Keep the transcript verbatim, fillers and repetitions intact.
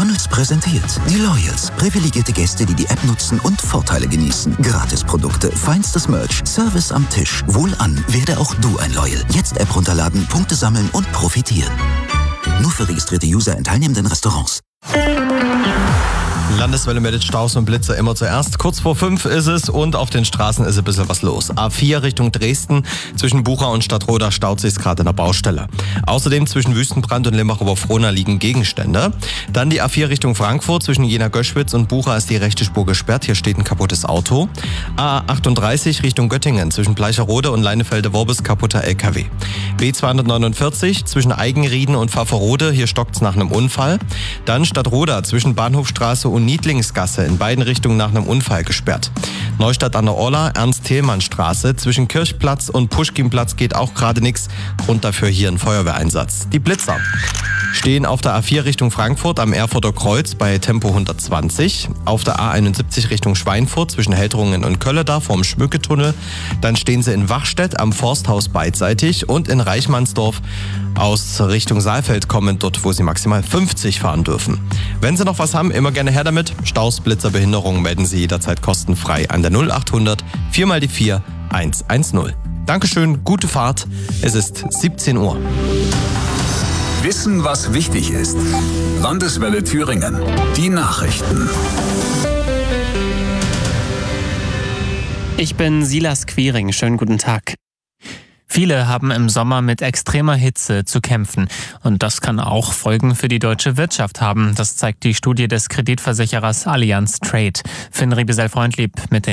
Stolz präsentiert. Die Loyals. Privilegierte Gäste, die die App nutzen und Vorteile genießen. Gratisprodukte, feinstes Merch, Service am Tisch. Wohlan, werde auch du ein Loyal. Jetzt App runterladen, Punkte sammeln und profitieren. Nur für registrierte User in teilnehmenden Restaurants. Landeswelle meldet Staus und Blitzer immer zuerst. Kurz vor fünf ist es und auf den Straßen ist ein bisschen was los. A vier Richtung Dresden, zwischen Bucha und Stadtroda staut sich gerade in der Baustelle. Außerdem zwischen Wüstenbrand und Limbach-Oberfrohna liegen Gegenstände. Dann die A vier Richtung Frankfurt, zwischen Jena-Göschwitz und Bucha ist die rechte Spur gesperrt. Hier steht ein kaputtes Auto. A achtunddreißig Richtung Göttingen, zwischen Bleicherode und Leinefelde-Worbis kaputter L K W. B zweihundertneunundvierzig zwischen Eigenrieden und Pfafferode, hier stockt's nach einem Unfall. Dann Stadtroda, zwischen Bahnhofstraße und Niedlingsgasse, in beiden Richtungen nach einem Unfall gesperrt. Neustadt an der Orla, Ernst-Thälmann-Straße, zwischen Kirchplatz und Puschkinplatz geht auch gerade nichts. Grund dafür hier ein Feuerwehreinsatz. Die Blitzer stehen auf der A vier Richtung Frankfurt am Erfurter Kreuz bei Tempo hundertzwanzig, auf der A einundsiebzig Richtung Schweinfurt zwischen Heldrungen und Kölleda vorm Schmücketunnel. Dann stehen sie in Wachstedt am Forsthaus beidseitig und in Reichmannsdorf aus Richtung Saalfeld kommend, dort wo sie maximal fünfzig fahren dürfen. Wenn Sie noch was haben, immer gerne her damit. Staus, Blitzer, Behinderungen melden Sie jederzeit kostenfrei an der null achthundert vier mal die vier hundertzehn. Dankeschön, gute Fahrt. Es ist siebzehn Uhr. Wissen, was wichtig ist. Landeswelle Thüringen. Die Nachrichten. Ich bin Silas Quiring. Schönen guten Tag. Viele haben im Sommer mit extremer Hitze zu kämpfen. Und das kann auch Folgen für die deutsche Wirtschaft haben. Das zeigt die Studie des Kreditversicherers Allianz Trade. Finn Riebesell-Freundlieb mit den